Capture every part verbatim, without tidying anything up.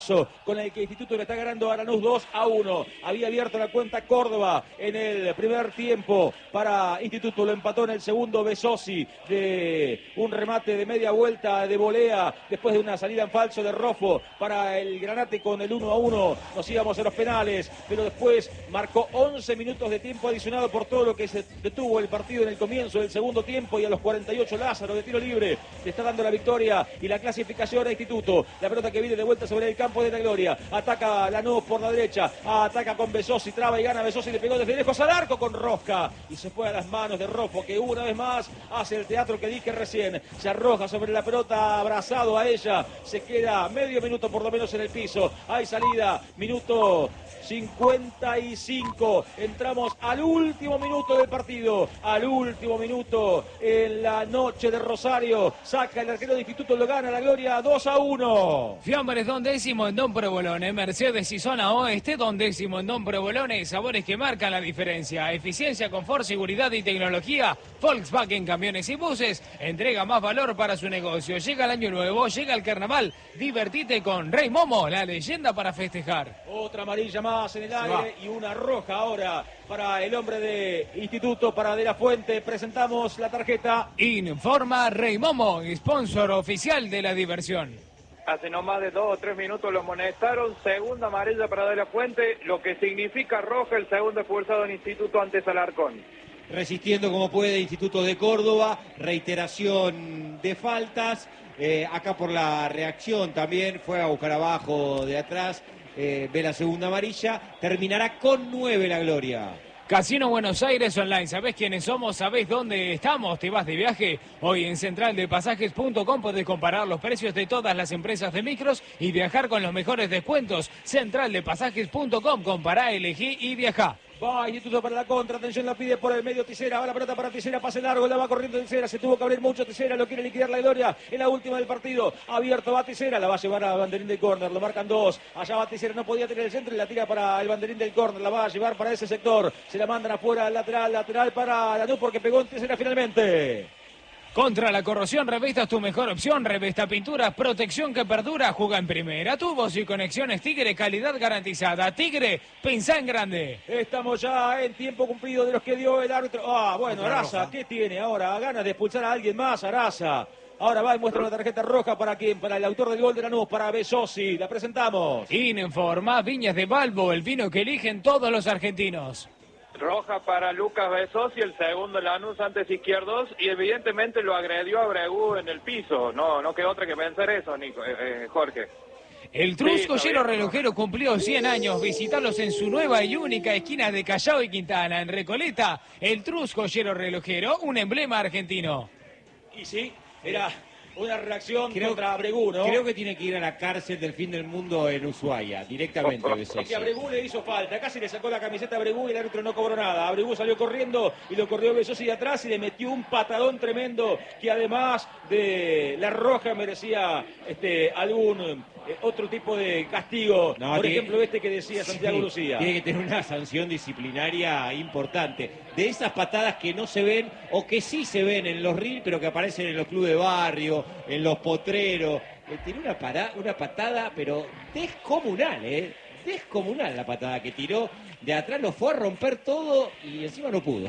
con el que Instituto le está ganando a Lanús dos a uno. Había abierto la cuenta Córdoba en el primer tiempo para Instituto, lo empató en el segundo Besosi de un remate de media vuelta de volea después de una salida en falso de Rofo para el Granate con el uno a uno. Nos íbamos a los penales, pero después marcó once minutos de tiempo adicionado por todo lo que se detuvo el partido en el comienzo del segundo tiempo, y a los cuarenta y ocho Lázaro de tiro libre le está dando la victoria y la clasificación a Instituto. La pelota que viene de vuelta sobre el campo de la gloria, ataca Lanús por la derecha, ataca con Besosi, traba y gana Besosi, le pegó desde lejos al arco con Rosca y se fue a las manos de Rofo, que una vez más hace el teatro que dije recién, se arroja sobre la pelota abrazado a ella, se queda medio minuto por lo menos en el piso, hay salida, minuto cincuenta y cinco, entramos al último minuto del partido, al último minuto en la noche de Rosario, saca el arquero de Instituto, lo gana la gloria dos a uno. Fiambres Don Décimo en Don Provolone, Mercedes y Zona Oeste, Don Décimo en Don Provolone, sabores que marcan la diferencia, eficiencia, confort, seguridad y tecnología. Volkswagen Camiones y Buses entrega más valor para su negocio. Llega el año nuevo, llega el carnaval, divertite con Rey Momo, la leyenda para festejar. Otra amarilla más en el aire y una roja ahora para el hombre de Instituto, para De la Fuente. Presentamos la tarjeta. Informa Rey Momo, sponsor oficial de la diversión. Hace no más de dos o tres minutos lo amonestaron, segunda amarilla para De la Fuente, lo que significa roja, el segundo expulsado en Instituto ante Alarcón. Resistiendo como puede Instituto de Córdoba, reiteración de faltas, eh, acá por la reacción también, fue a buscar abajo de atrás, eh, ve la segunda amarilla, terminará con nueve la gloria. Casino Buenos Aires Online, ¿sabés quiénes somos? ¿Sabés dónde estamos? ¿Te vas de viaje? Hoy en central de pasajes punto com podés comparar los precios de todas las empresas de micros y viajar con los mejores descuentos. central de pasajes punto com, compará, elegí y viajá. Va Instituto para la contra, atención, la pide por el medio Tisera, va la pelota para Tisera, pase largo, la va corriendo Tisera, se tuvo que abrir mucho Tisera, lo quiere liquidar la gloria en la última del partido, abierto va Tisera, la va a llevar a banderín del córner, lo marcan dos, allá va Tisera, no podía tener el centro y la tira para el banderín del córner, la va a llevar para ese sector, se la mandan afuera al lateral, lateral para Lanús porque pegó en Tisera finalmente. Contra la corrosión, Revesta es tu mejor opción. Revesta Pinturas, protección que perdura. Juega en primera. Tubos y conexiones Tigre, calidad garantizada. Tigre, pensá en grande. Estamos ya en tiempo cumplido de los que dio el árbitro. Ah, bueno, Araza, ¿qué tiene ahora? ¿Ganas de expulsar a alguien más, Araza? Ahora va y muestra una tarjeta roja para quién, para el autor del gol de Lanús, para Besosi. La presentamos. Informa Viñas de Balbo, el vino que eligen todos los argentinos. Roja para Lucas Besosi, el segundo Lanús antes izquierdos, y evidentemente lo agredió a Abregu en el piso. No, no quedó otra que vencer eso, Nico, eh, eh, Jorge. El Trusco Sí, Hielo Relojero cumplió cien años. Visitarlos en su nueva y única esquina de Callao y Quintana, en Recoleta. El Trusco Hielo Relojero, un emblema argentino. Y sí, era una reacción creo, contra Abregu, ¿no? Creo que tiene que ir a la cárcel del fin del mundo en Ushuaia, directamente. Es que Abregu le hizo falta, casi le sacó la camiseta a Abregu y el árbitro no cobró nada. Abregu salió corriendo y lo corrió Besosi de atrás y le metió un patadón tremendo que además de la roja merecía este algún eh, otro tipo de castigo. No, Por tiene, ejemplo, este que decía Santiago sí, Lucía. Tiene que tener una sanción disciplinaria importante. De esas patadas que no se ven o que sí se ven en los reels, pero que aparecen en los clubes de barrio, en los potreros. Eh, tiene una, para, una patada, pero descomunal, ¿eh? Descomunal la patada que tiró de atrás, lo fue a romper todo y encima no pudo.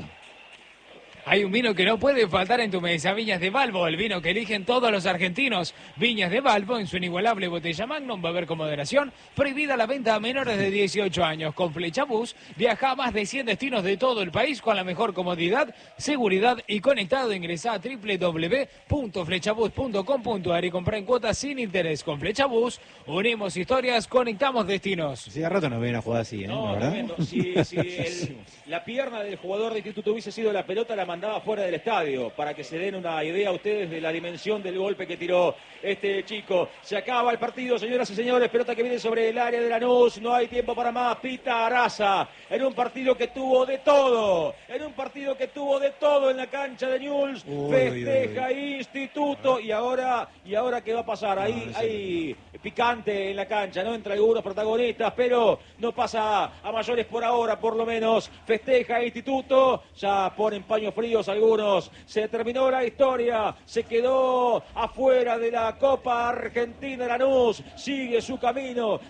Hay un vino que no puede faltar en tu mesa, Viñas de Balbo, el vino que eligen todos los argentinos. Viñas de Balbo, en su inigualable botella Magnum, beber con moderación, prohibida la venta a menores de dieciocho años. Con Flechabús, viaja a más de cien destinos de todo el país con la mejor comodidad, seguridad y conectado. Ingresá a doble u doble u doble u punto flechabús punto com punto a r y compra en cuotas sin interés. Con Flechabús, unimos historias, conectamos destinos. Si de rato nos ven a jugar así, ¿eh? No, ¿verdad? tremendo. Si, si el, la pierna del jugador de Instituto hubiese sido la pelota, la mandaba fuera del estadio, para que se den una idea a ustedes de la dimensión del golpe que tiró este chico. Se acaba el partido, señoras y señores, pelota que viene sobre el área de Lanús, no hay tiempo para más, pita Araza, en un partido que tuvo de todo, en un partido que tuvo de todo en la cancha de Newell's, festeja uy, uy. Instituto, y ahora, y ahora ¿qué va a pasar? Ahí no, hay picante en la cancha, ¿no? Entre algunos protagonistas, pero no pasa a mayores por ahora, por lo menos, festeja Instituto, ya ponen paño fresco fríos algunos. Se terminó la historia, se quedó afuera de la Copa Argentina Lanús, sigue su camino,